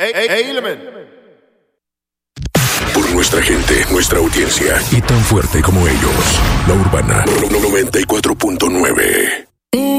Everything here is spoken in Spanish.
Element. Por nuestra gente, nuestra audiencia y tan fuerte como ellos, La Urbana 94.9.